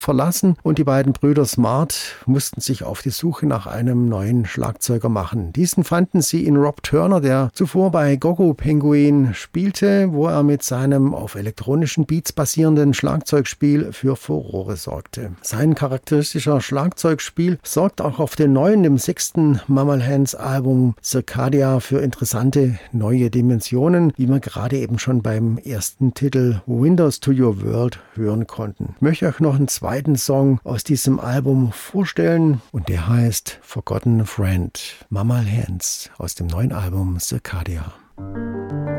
verlassen und die beiden Brüder Smart mussten sich auf die Suche nach einem neuen Schlagzeuger machen. Diesen fanden sie in Rob Turner, der zuvor bei Gogo Penguin spielte, wo er mit seinem auf elektronischen Beats basierenden Schlagzeugspiel für Furore sorgte. Sein charakteristischer Schlagzeugspiel sorgt auch auf dem neuen, dem 6. Mammal Hands Album Circadia für interessante neue Dimensionen, wie wir gerade eben schon beim ersten Titel Windows to Your World hören konnten. Ich möchte euch noch einen zweiten Song aus diesem Album vorstellen und der heißt Forgotten Friend, Mammal Hands aus dem neuen Album Circadia.